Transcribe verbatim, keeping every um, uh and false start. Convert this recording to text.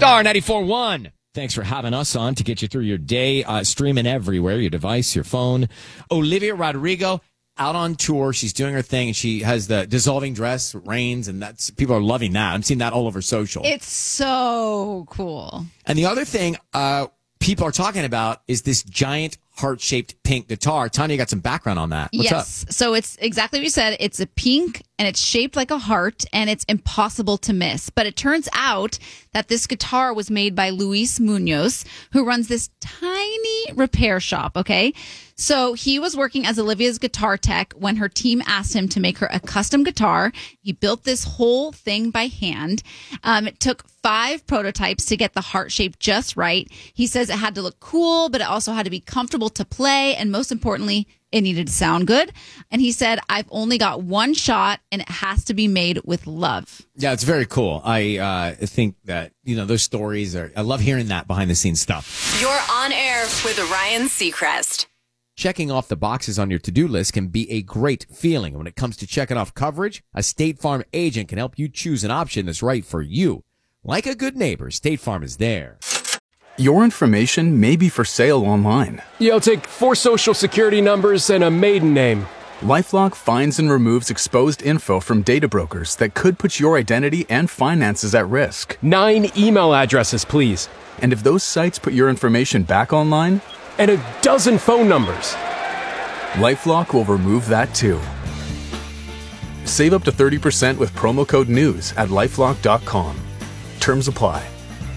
Star ninety-four point one. Thanks for having us on to get you through your day, uh, streaming everywhere, your device, your phone. Olivia Rodrigo out on tour. She's doing her thing, and she has the dissolving dress, rains, and that's people are loving that. I'm seeing that all over social. It's so cool. And the other thing uh, people are talking about is this giant heart-shaped pink guitar. Tanya got some background on that. What's yes. up? So it's exactly what you said. It's a pink and it's shaped like a heart and it's impossible to miss. But it turns out that this guitar was made by Luis Munoz, who runs this tiny repair shop. Okay. So he was working as Olivia's guitar tech when her team asked him to make her a custom guitar. He built this whole thing by hand. Um, it took five prototypes to get the heart shape just right. He says it had to look cool, but it also had to be comfortable to play. And most importantly, it needed to sound good. And he said, I've only got one shot and it has to be made with love. Yeah, it's very cool. I uh, think that, you know, those stories are, I love hearing that behind the scenes stuff. You're on air with Ryan Seacrest. Checking off the boxes on your to-do list can be a great feeling. When it comes to checking off coverage, a State Farm agent can help you choose an option that's right for you. Like a good neighbor, State Farm is there. Your information may be for sale online. Yeah, I'll take four social security numbers and a maiden name. LifeLock finds and removes exposed info from data brokers that could put your identity and finances at risk. Nine email addresses, please. And if those sites put your information back online, and a dozen phone numbers, LifeLock will remove that too. Save up to thirty percent with promo code NEWS at LifeLock dot com. Terms apply.